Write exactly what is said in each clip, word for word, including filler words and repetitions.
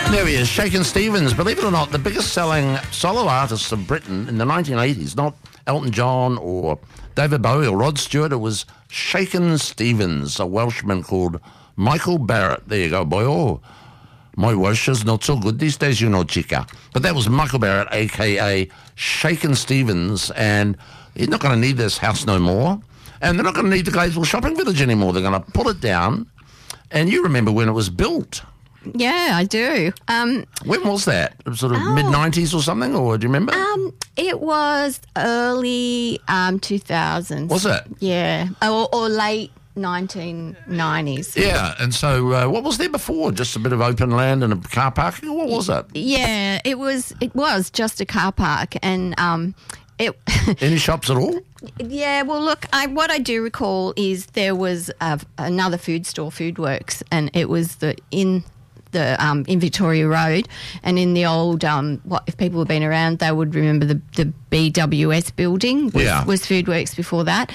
There he is, Shakin' Stevens. Believe it or not, the biggest selling solo artists of Britain in the nineteen eighties, not Elton John or David Bowie or Rod Stewart, it was Shakin' Stevens, a Welshman called Michael Barrett. There you go, boy. Oh, my Welsh is not so good these days, you know, chica. But that was Michael Barrett, a k a. Shakin' Stevens, and he's not going to need this house no more, and they're not going to need the Gladesville Shopping Village anymore. They're going to pull it down, and you remember when it was built. Yeah, I do. Um, when was that? Sort of oh, mid nineties or something, or do you remember? Um, it was early um, two thousands. Was it? Yeah, or, or late nineteen nineties. Yeah, and so uh, what was there before? Just a bit of open land and a car parking? Or what was it? Yeah, it was. It was just a car park, and um, it. Any shops at all? Yeah, well, look, I, what I do recall is there was uh, another food store, Foodworks, and it was the in. the um, in Victoria Road, and in the old, um, what if people have been around, they would remember the, the B W S building was, yeah. was Foodworks before that,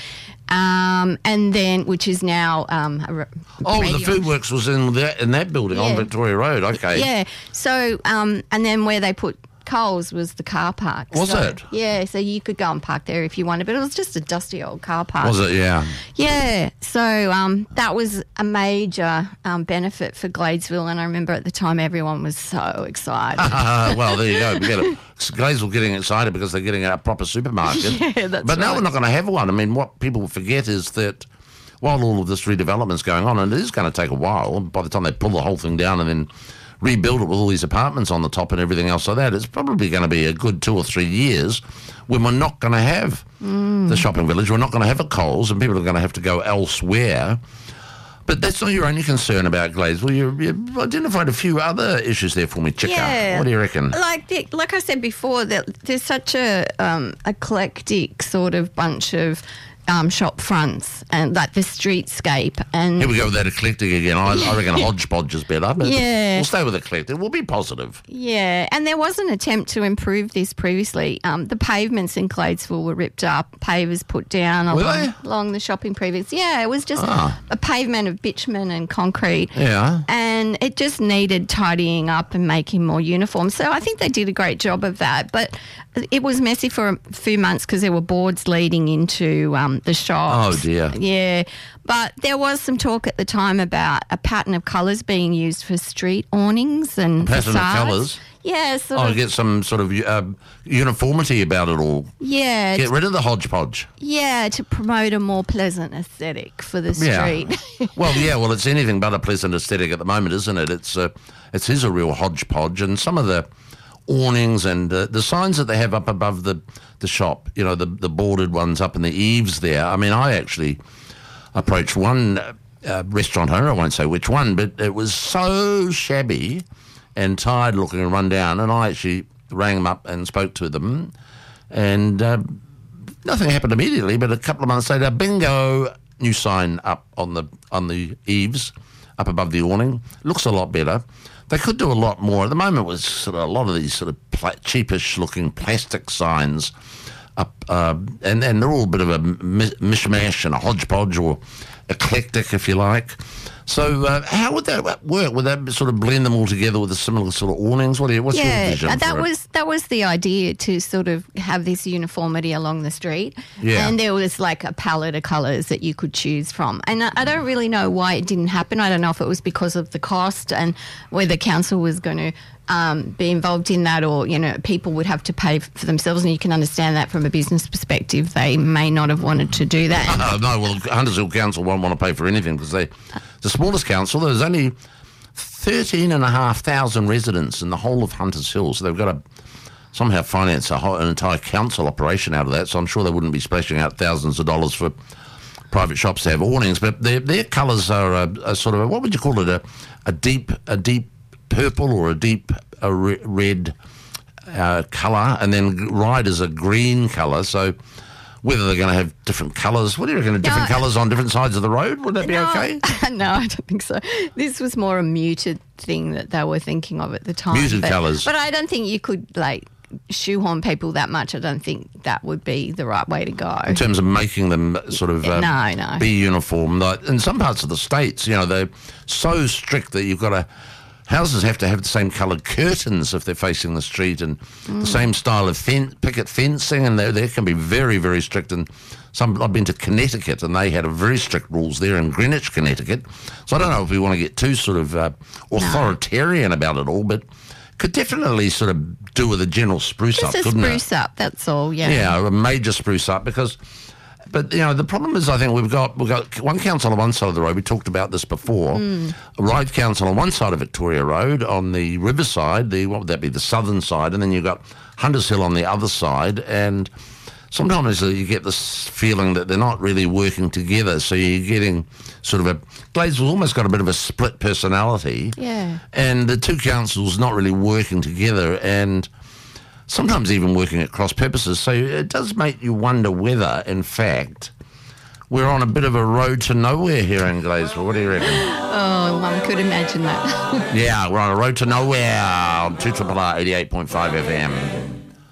um, and then which is now um, a oh, radio. the Foodworks was in that in that building yeah. on Victoria Road. Okay, yeah. So um, and then where they put Coles was the car park. Was so, it? Yeah, so you could go and park there if you wanted, but it was just a dusty old car park. Was it? Yeah. Yeah, so um, that was a major um, benefit for Gladesville, and I remember at the time everyone was so excited. Well, there you go. We get it. Gladesville getting excited because they're getting a proper supermarket. Yeah, that's But now right. we're not going to have one. I mean, what people forget is that while all of this redevelopment's going on, and it is going to take a while, by the time they pull the whole thing down and then rebuild it with all these apartments on the top and everything else like that, it's probably going to be a good two or three years when we're not going to have mm. the shopping village. We're not going to have a Coles, and people are going to have to go elsewhere. But that's not your only concern about Gladesville. You, you identified a few other issues there for me, Chica. Yeah. What do you reckon? Like the, like I said before, that there's such a um, eclectic sort of bunch of Um, shop fronts and like the streetscape, and Here we go with that eclectic again. I, I reckon hodgepodge is better, but Yeah. we'll stay with eclectic. We'll be positive. yeah, and there was an attempt to improve this previously. Um, the pavements in Gladesville were ripped up, pavers put down Were along, they? along the shopping previous. Yeah, it was just Ah. a pavement of bitumen and concrete. Yeah. And it just needed tidying up and making more uniform. So I think they did a great job of that. But it was messy for a few months because there were boards leading into um, the shops. Oh, dear. Yeah. But there was some talk at the time about a pattern of colours being used for street awnings and A pattern of facades. colours? Yeah, sort Oh, of. get some sort of uh, uniformity about it all. Yeah, Get rid of the hodgepodge. yeah, to promote a more pleasant aesthetic for the Yeah. street. Well, yeah, well, it's anything but a pleasant aesthetic at the moment, isn't it? It's uh, it is a real hodgepodge, and some of the awnings and uh, the signs that they have up above the, the shop, you know, the, the boarded ones up in the eaves there. I mean, I actually approached one uh, uh, restaurant owner, I won't say which one, but it was so shabby and tired looking and run down, and I actually rang them up and spoke to them, and uh, nothing happened immediately, but a couple of months later, bingo, new sign up on the on the eaves, up above the awning. Looks a lot better. They could do a lot more. At the moment, with sort of a lot of these sort of pla- cheapish-looking plastic signs up, uh, and, and they're all a bit of a mi- mishmash and a hodgepodge, or eclectic, if you like. So uh, how would that work? Would that sort of blend them all together with a similar sort of awnings? What do you, what's your Yeah, vision that for it? was that was the idea, to sort of have this uniformity along the street. Yeah. And there was like a palette of colours that you could choose from. And I, I don't really know why it didn't happen. I don't know if it was because of the cost and whether council was going to um, be involved in that, or, you know, people would have to pay for themselves. And you can understand that from a business perspective. They may not have wanted to do that. Uh, no, well, Hunters Hill Council won't want to pay for anything because they, the smallest council, there's only thirteen and a half thousand residents in the whole of Hunters Hill, so they've got to somehow finance a whole, an entire council operation out of that, so I'm sure they wouldn't be splashing out thousands of dollars for private shops to have awnings, but their their colours are a, a sort of, a, what would you call it, a, a deep a deep purple or a deep a re- red uh, colour, and then Ride is a green colour, so whether they're going to have different colours, what do you reckon, different No. colours on different sides of the road, would that be no, okay? No, I don't think so. This was more a muted thing that they were thinking of at the time. Muted but, colours. But I don't think you could, like, shoehorn people that much. I don't think that would be the right way to go. In terms of making them sort of um, No, no. be uniform. Like in some parts of the states, you know, they're so strict that you've got to houses have to have the same coloured curtains if they're facing the street, and mm. the same style of fen- picket fencing, and they, they can be very, very strict. And some I've been to Connecticut, and they had a very strict rules there in Greenwich, Connecticut. So I don't know if we want to get too sort of uh, authoritarian no. about it all, but could definitely sort of do with a general spruce Just up, a couldn't spruce it? up, that's all, yeah. Yeah, a major spruce up, because... But, you know, the problem is I think we've got we've got one council on one side of the road. We talked about this before. Mm. A road council on one side of Victoria Road, on the riverside, the what would that be, the southern side, and then you've got Hunters Hill on the other side. And sometimes you get this feeling that they're not really working together. So you're getting sort of a... Gladesville's almost got a bit of a split personality. Yeah. And the two councils not really working together, and... sometimes even working at cross purposes. So it does make you wonder whether, in fact, we're on a bit of a road to nowhere here in Gladesville. What do you reckon? Oh, one could imagine that. Yeah, we're on a road to nowhere on two R R R eighty-eight point five F M.